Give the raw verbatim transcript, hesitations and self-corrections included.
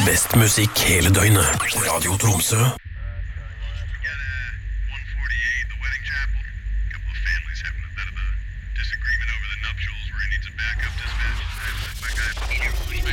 Best musikk hele døgnet. Radio Tromsø. Backup dispatch. My guy.